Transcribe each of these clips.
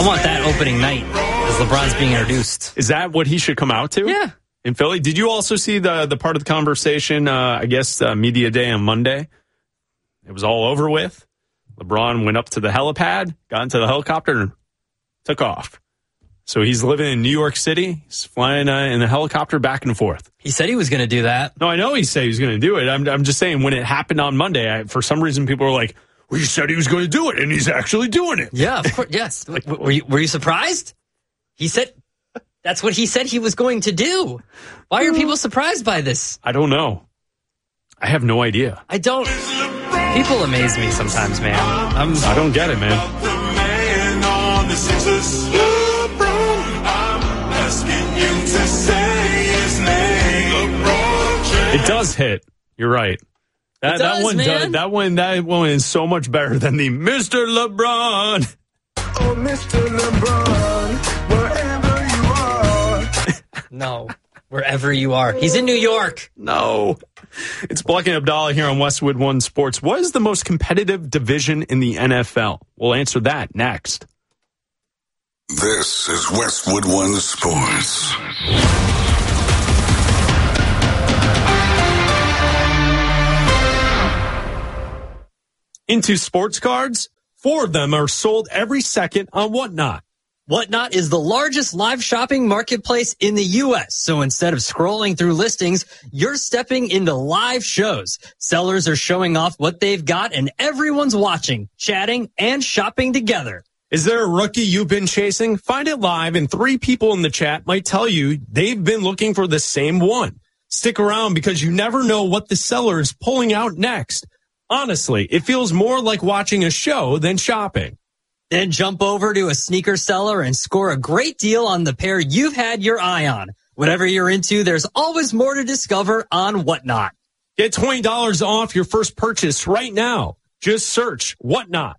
I want that opening night as LeBron's being introduced. Is that what he should come out to? Yeah. In Philly? Did you also see the part of the conversation, media day on Monday? It was all over with. LeBron went up to the helipad, got into the helicopter, and took off. So he's living in New York City. He's flying in a helicopter back and forth. He said he was going to do that. No, I know he said he was going to do it. I'm just saying when it happened on Monday, for some reason people were like, well, he said he was going to do it, and he's actually doing it. Yeah, of course. Yes. Were you surprised? He said that's what he said he was going to do. Why are people surprised by this? I don't know. I have no idea. I don't. People amaze me sometimes, man. I don't get it, man. It does hit. You're right. That one is so much better than the Mr. LeBron. Oh, Mr. LeBron, wherever you are. No, wherever you are. He's in New York. No. It's Black and Abdallah here on Westwood One Sports. What is the most competitive division in the NFL? We'll answer that next. This is Westwood One Sports. Into sports cards, 4 of them are sold every second on Whatnot. Whatnot is the largest live shopping marketplace in the U.S. So instead of scrolling through listings, you're stepping into live shows. Sellers are showing off what they've got and everyone's watching, chatting, and shopping together. Is there a rookie you've been chasing? Find it live and 3 people in the chat might tell you they've been looking for the same one. Stick around because you never know what the seller is pulling out next. Honestly, it feels more like watching a show than shopping. Then jump over to a sneaker seller and score a great deal on the pair you've had your eye on. Whatever you're into, there's always more to discover on Whatnot. Get $20 off your first purchase right now. Just search Whatnot,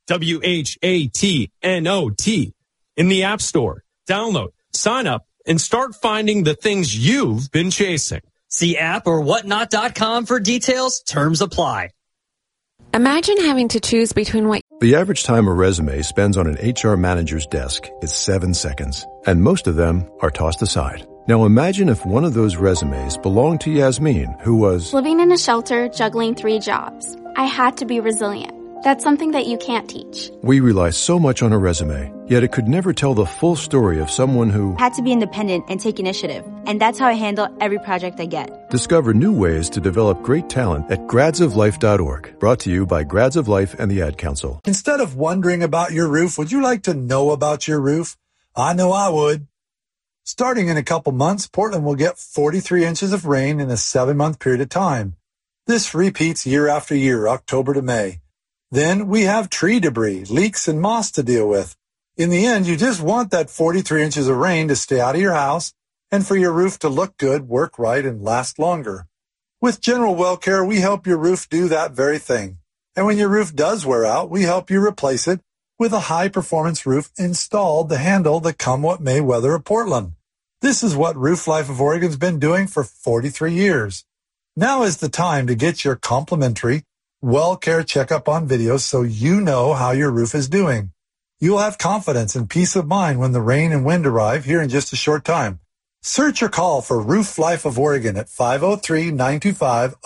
WHATNOT, in the App Store. Download, sign up, and start finding the things you've been chasing. See app or whatnot.com for details. Terms apply. Imagine having to choose between what... The average time a resume spends on an HR manager's desk is 7 seconds, and most of them are tossed aside. Now imagine if one of those resumes belonged to Yasmin, who was... living in a shelter, juggling 3 jobs. I had to be resilient. That's something that you can't teach. We rely so much on a resume, yet it could never tell the full story of someone who... had to be independent and take initiative. And that's how I handle every project I get. Discover new ways to develop great talent at gradsoflife.org. Brought to you by Grads of Life and the Ad Council. Instead of wondering about your roof, would you like to know about your roof? I know I would. Starting in a couple months, Portland will get 43 inches of rain in a 7-month period of time. This repeats year after year, October to May. Then we have tree debris, leaks, and moss to deal with. In the end, you just want that 43 inches of rain to stay out of your house and for your roof to look good, work right, and last longer. With General Well Care, we help your roof do that very thing. And when your roof does wear out, we help you replace it with a high-performance roof installed to handle the come-what-may weather of Portland. This is what Roof Life of Oregon's been doing for 43 years. Now is the time to get your complimentary Well Care checkup on video so you know how your roof is doing. You'll have confidence and peace of mind when the rain and wind arrive here in just a short time. Search or call for Roof Life of Oregon at 503-925-0125,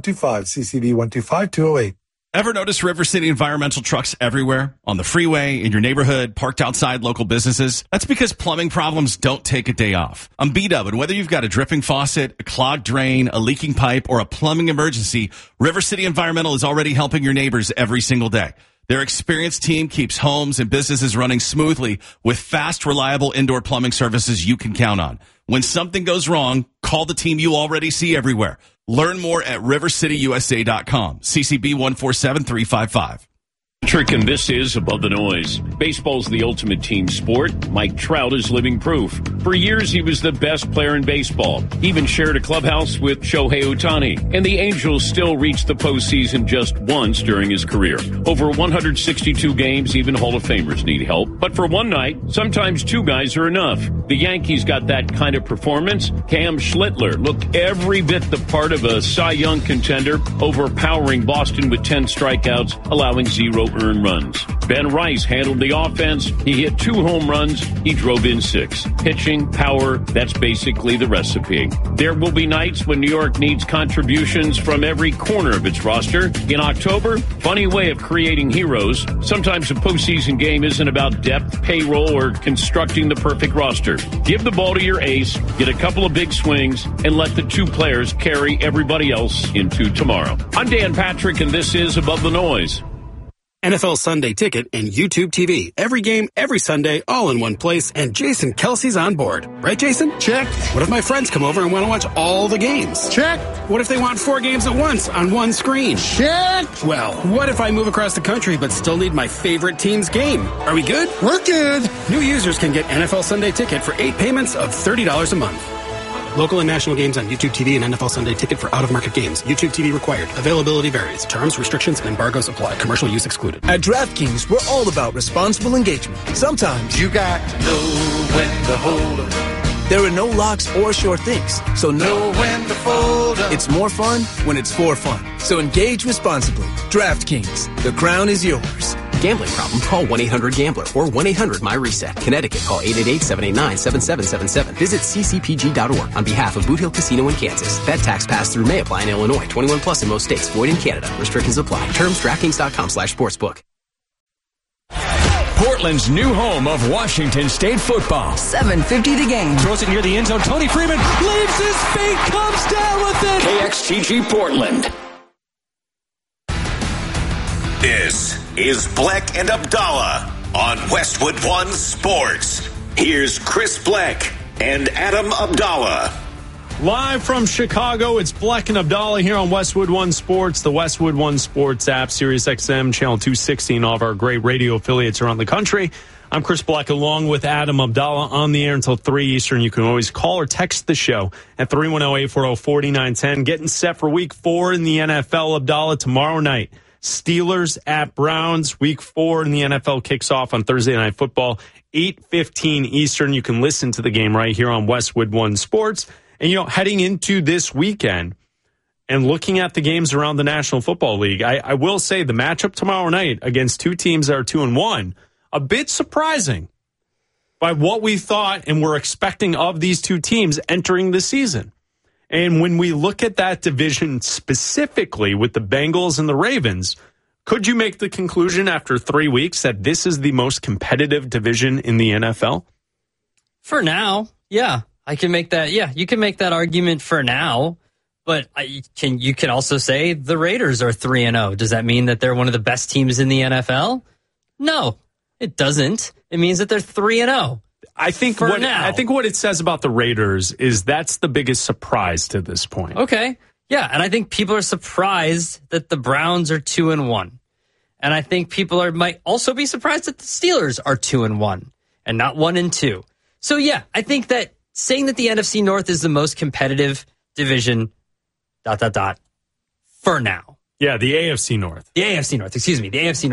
CCB 125208. Ever notice River City environmental trucks everywhere? On the freeway, in your neighborhood, parked outside local businesses? That's because plumbing problems don't take a day off. I'm B-Dub, and whether you've got a dripping faucet, a clogged drain, a leaking pipe, or a plumbing emergency, River City Environmental is already helping your neighbors every single day. Their experienced team keeps homes and businesses running smoothly with fast, reliable indoor plumbing services you can count on. When something goes wrong, call the team you already see everywhere. Learn more at rivercityusa.com. CCB 147355. Trick, and this is Above the Noise. Baseball's the ultimate team sport. Mike Trout is living proof. For years, he was the best player in baseball. He even shared a clubhouse with Shohei Ohtani. And the Angels still reached the postseason just once during his career. Over 162 games, even Hall of Famers need help. But for one night, sometimes two guys are enough. The Yankees got that kind of performance. Cam Schlittler looked every bit the part of a Cy Young contender, overpowering Boston with 10 strikeouts, allowing 0 earned runs. Ben Rice handled the offense. He hit 2 home runs. He drove in 6. Pitching, power, that's basically the recipe. There will be nights when New York needs contributions from every corner of its roster. In October, funny way of creating heroes. Sometimes a postseason game isn't about depth, payroll, or constructing the perfect roster. Give the ball to your ace, get a couple of big swings, and let the 2 players carry everybody else into tomorrow. I'm Dan Patrick, and this is Above the Noise. NFL Sunday Ticket and YouTube TV. Every game, every Sunday, all in one place, and Jason Kelsey's on board. Right, Jason? Check. What if my friends come over and want to watch all the games? Check. What if they want 4 games at once on one screen? Check. Well, what if I move across the country but still need my favorite team's game? Are we good? We're good. New users can get NFL Sunday Ticket for 8 payments of $30 a month. Local and national games on YouTube TV and NFL Sunday Ticket for out-of-market games. YouTube TV required. Availability varies. Terms, restrictions, and embargoes apply. Commercial use excluded. At DraftKings, we're all about responsible engagement. Sometimes you got to know when to hold up. There are no locks or sure things, so know when to fold up. It's more fun when it's for fun. So engage responsibly. DraftKings, the crown is yours. Gambling problem? Call 1-800-GAMBLER or 1-800-MY-RESET. Connecticut, call 888-789-7777. Visit ccpg.org on behalf of Boot Hill Casino in Kansas. That tax pass-through may apply in Illinois. 21 plus in most states. Void in Canada. Restrictions apply. Terms DraftKings.com/sportsbook. Portland's new home of Washington State football. 7:50 the game. Throws it near the end zone. Tony Freeman leaves his feet, comes down with it. KXTG Portland. This is Black and Abdallah on Westwood One Sports. Here's Chris Black and Adam Abdallah. Live from Chicago, it's Black and Abdallah here on Westwood One Sports, the Westwood One Sports app, Sirius XM, Channel 260, and all of our great radio affiliates around the country. I'm Chris Black along with Adam Abdallah on the air until 3 Eastern. You can always call or text the show at 310-840-4910. Getting set for Week 4 in the NFL, Abdallah, tomorrow night. Steelers at Browns. Week 4 in the NFL kicks off on Thursday Night Football, 8:15 Eastern. You can listen to the game right here on Westwood One Sports. And, heading into this weekend and looking at the games around the National Football League, I will say the matchup tomorrow night against 2 teams that are 2-1, a bit surprising by what we thought and were expecting of these 2 teams entering the season. And when we look at that division specifically with the Bengals and the Ravens, could you make the conclusion after 3 weeks that this is the most competitive division in the NFL? For now, yeah. I can make that. Yeah, you can make that argument for now. But you can also say the Raiders are 3-0. Does that mean that they're one of the best teams in the NFL? No, it doesn't. It means that they're 3-0. I think what it says about the Raiders is that's the biggest surprise to this point. Okay. Yeah, and I think people are surprised that the Browns are 2-1. And I think people might also be surprised that the Steelers are 2-1 and not 1-2. So yeah, I think that saying that the NFC North is the most competitive division, ... for now. Yeah, the AFC North. The AFC North, ...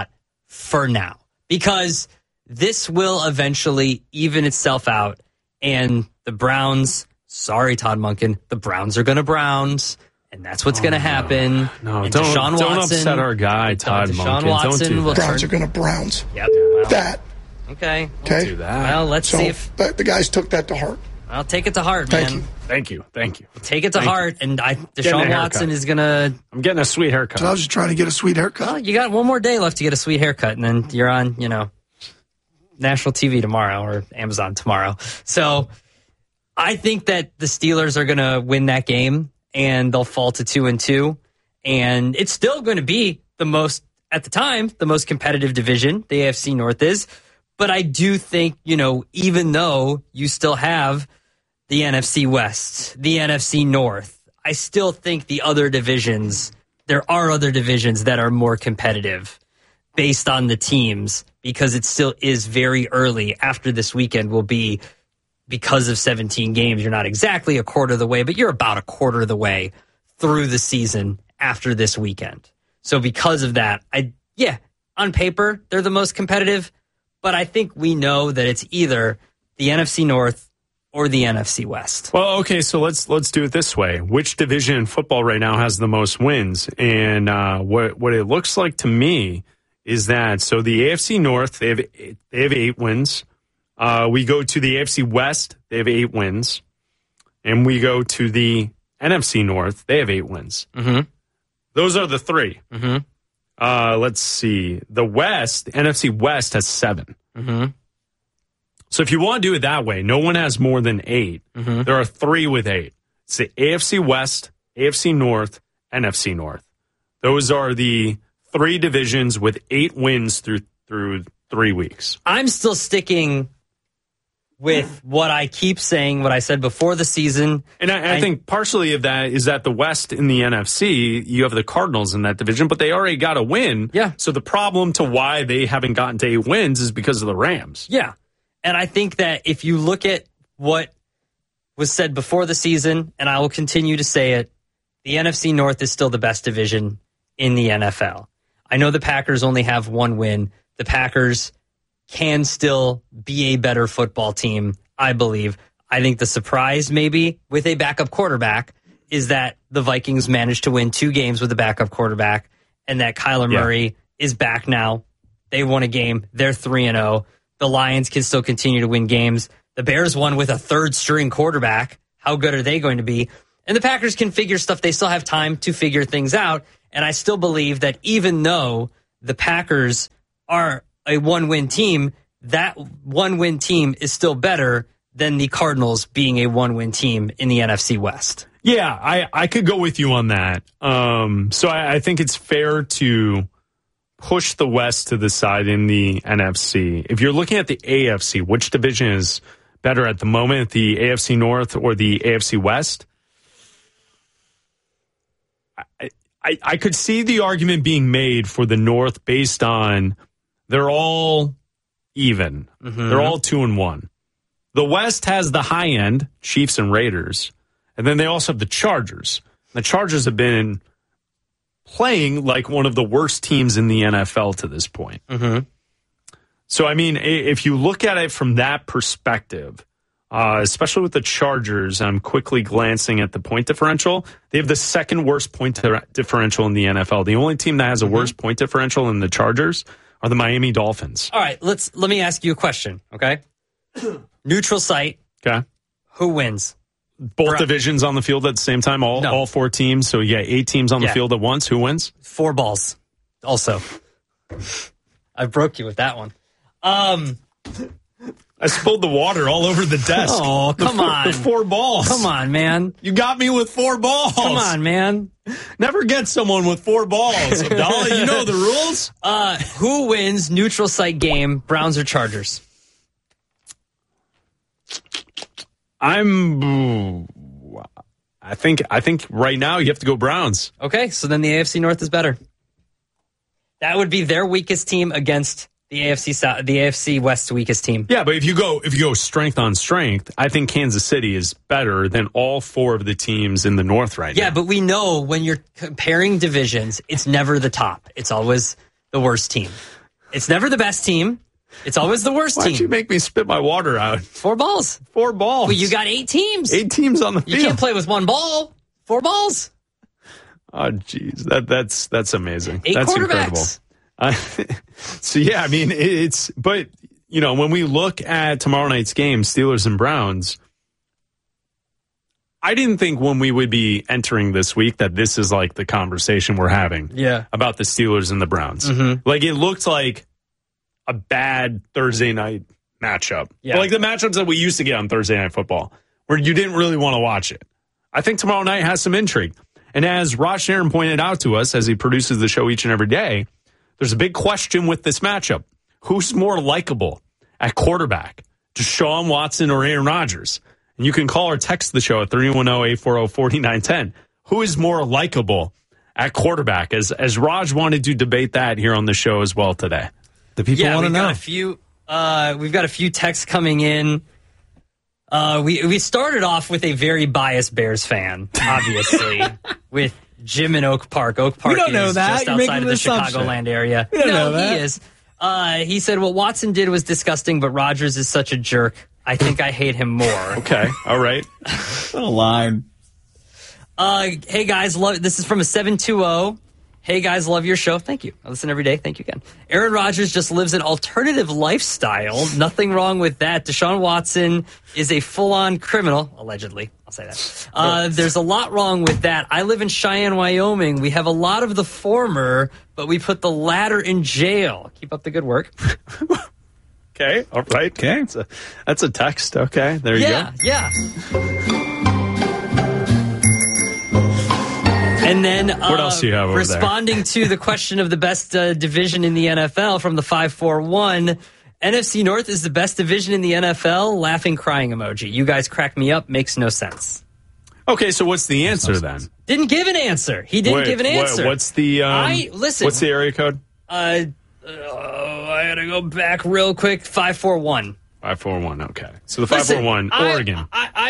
for now. Because this will eventually even itself out, and the Browns, sorry, Todd Monken, the Browns are going to Browns, and that's what's going to happen. No, don't upset our guy, Todd Monken. Don't do that. Browns are going to Browns. Yep. Well, that. Okay. Don't do that. Well, let's see if the guys took that to heart. I'll take it to heart, man. Thank you. Take it to heart, and Deshaun Watson is going to... I'm getting a sweet haircut. So I was just trying to get a sweet haircut. Well, you got one more day left to get a sweet haircut, and then you're on, national TV tomorrow or Amazon tomorrow. So I think that the Steelers are going to win that game, and they'll fall to 2-2. And it's still going to be the most competitive division, the AFC North is. But I do think, even though you still have the NFC West, the NFC North, I still think there are other divisions that are more competitive based on the teams, because it still is very early. After this weekend will be because of 17 games, you're not exactly a quarter of the way, but you're about a quarter of the way through the season after this weekend. So because of that, on paper, they're the most competitive, but I think we know that it's either the NFC North or the NFC West. Well, okay, so let's do it this way. Which division in football right now has the most wins? And what it looks like to me is that, so the AFC North, they have 8 wins. We go to the AFC West, they have 8 wins. And we go to the NFC North, they have 8 wins. Mm-hmm. Those are the 3. Mm-hmm. Let's see. The West, NFC West has 7. Mm-hmm. So if you want to do it that way, no one has more than 8. Mm-hmm. There are 3 with 8. It's the AFC West, AFC North, NFC North. Those are the 3 divisions with 8 wins through 3 weeks. I'm still sticking with what I keep saying, what I said before the season. And I think partially of that is that the West in the NFC, you have the Cardinals in that division, but they already got a win. Yeah. So the problem to why they haven't gotten to 8 wins is because of the Rams. Yeah. And I think that if you look at what was said before the season, and I will continue to say it, the NFC North is still the best division in the NFL. I know the Packers only have 1 win. The Packers can still be a better football team, I believe. I think the surprise maybe with a backup quarterback is that the Vikings managed to win 2 games with a backup quarterback and that Kyler Murray is back now. They won a game. They're 3-0. The Lions can still continue to win games. The Bears won with a 3rd-string quarterback. How good are they going to be? And the Packers can figure stuff. They still have time to figure things out. And I still believe that even though the Packers are a 1-win team, that 1-win team is still better than the Cardinals being a 1-win team in the NFC West. Yeah, I could go with you on that. So I think it's fair to push the West to the side in the NFC. If you're looking at the AFC, which division is better at the moment, the AFC North or the AFC West? I could see the argument being made for the North based on they're all even. Mm-hmm. They're all 2-1. The West has the high end, Chiefs and Raiders, and then they also have the Chargers. The Chargers have been playing like one of the worst teams in the NFL to this point. Mm-hmm. So, I mean, if you look at it from that perspective, especially with the Chargers, I'm quickly glancing at the point differential. They have the 2nd worst point differential in the NFL. The only team that has a worse point differential than the Chargers are the Miami Dolphins. All right, let me ask you a question, okay? Neutral site. Okay. Who wins? Both divisions on the field at the same time, all 4 teams. So, 8 teams on the field at once. Who wins? 4 balls. Also. I broke you with that one. I spilled the water all over the desk. Oh, come on. The 4 balls. Come on, man. You got me with 4 balls. Come on, man. Never get someone with 4 balls. Abdallah, you know the rules. Who wins neutral site game, Browns or Chargers? I think right now you have to go Browns. Okay, so then the AFC North is better. That would be their weakest team against the AFC West's weakest team. Yeah, but if you go strength on strength, I think Kansas City is better than all 4 of the teams in the North right now. Yeah, but we know when you're comparing divisions, it's never the top. It's always the worst team. It's never the best team. It's always the worst team. Why'd you make me spit my water out? 4 balls. 4 balls. Well, you got 8 teams. 8 teams on the field. You can't play with 1 ball. 4 balls. Oh, geez. That's amazing. 8 that's quarterbacks. Incredible. So, yeah, I mean, but, when we look at tomorrow night's game, Steelers and Browns, I didn't think when we would be entering this week that this is like the conversation we're having about the Steelers and the Browns. Mm-hmm. Like, it looked like a bad Thursday night matchup. Yeah. Like the matchups that we used to get on Thursday Night Football, where you didn't really want to watch it. I think tomorrow night has some intrigue. And as Raj Sharon pointed out to us, as he produces the show each and every day, there's a big question with this matchup. Who's more likable at quarterback? Deshaun Watson or Aaron Rodgers? And you can call or text the show at 310-840-4910. Who is more likable at quarterback? As Raj wanted to debate that here on the show as well today. The people want to know. We've got a few texts coming in. We started off with a very biased Bears fan, obviously, with Jim in Oak Park. Oak Park don't know is that. just You're outside making of the an assumption. Chicagoland area. We don't know that. He is. He said what Watson did was disgusting, but Rodgers is such a jerk. I think I hate him more. Okay, all right. What a line. Hey, guys, this is from a 720. Hey, guys, love your show. Thank you. I listen every day. Thank you again. Aaron Rodgers just lives an alternative lifestyle. Nothing wrong with that. Deshaun Watson is a full-on criminal, allegedly. I'll say that. There's a lot wrong with that. I live in Cheyenne, Wyoming. We have a lot of the former, but we put the latter in jail. Keep up the good work. Okay, all right. Okay, that's a text. Okay, there you go. Yeah. And then what else do you have over responding to the question of the best division in the NFL from the 541, NFC North is the best division in the NFL. Laughing, crying emoji. You guys crack me up. Makes no sense. Okay, so what's the answer then? Didn't give an answer. He didn't give an answer. What's the listen? What's the area code? I gotta go back real quick. 541. 541. Okay, so the 541, Oregon.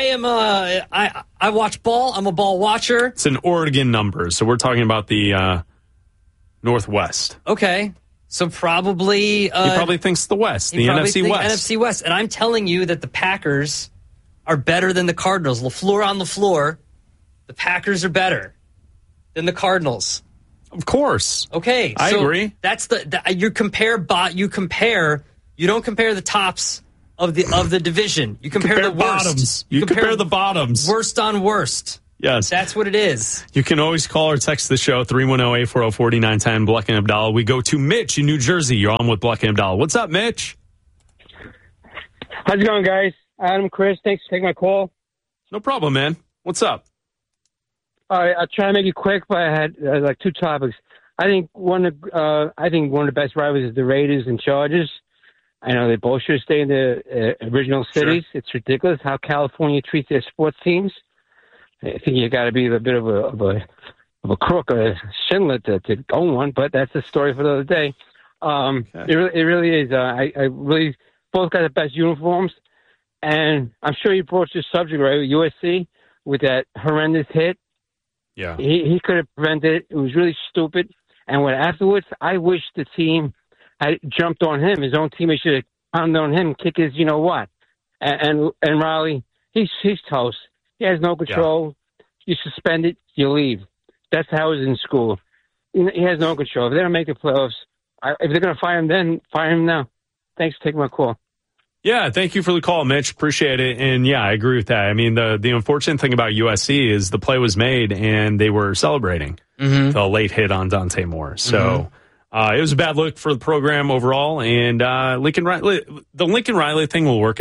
I watch ball. I'm a ball watcher. It's an Oregon number, so we're talking about the Northwest. Okay, so probably he probably thinks the West, the NFC West. NFC West, and I'm telling you that the Packers are better than the Cardinals. LaFleur on the floor. The Packers are better than the Cardinals. Of course. Okay, I agree. That's you compare. You don't compare the tops of the division. You compare the worst. Bottoms. You compare the bottoms. Worst on worst. Yes. That's what it is. You can always call or text the show, 310-840-4910, Bleck and Abdallah. We go to Mitch in New Jersey. You're on with Bleck and Abdallah. What's up, Mitch? How's it going, guys? Adam, Chris, thanks for taking my call. No problem, man. What's up? All right, I'll try to make it quick, but I had like two topics. I think one of the best rivals is the Raiders and Chargers. I know they both should stay in the original cities. Sure. It's ridiculous how California treats their sports teams. I think you got to be a bit of a crook or a Schindler to own one, but that's a story for the other day. Okay. It really is. I really both got the best uniforms, and I'm sure you broached this subject right with USC with that horrendous hit. Yeah, he could have prevented it. It was really stupid. And when afterwards, I wish the team had jumped on him. His own teammate should have pounded on him, kick his, you know what. And Riley, he's toast. He has no control. Yeah. You suspend it, you leave. That's how it was in school. He has no control. If they don't make the playoffs, if they're going to fire him then, fire him now. Thanks for taking my call. Yeah, thank you for the call, Mitch. Appreciate it. And yeah, I agree with that. I mean, the unfortunate thing about USC is the play was made and they were celebrating the late hit on Dante Moore. So it was a bad look for the program overall. And the Lincoln Riley thing will work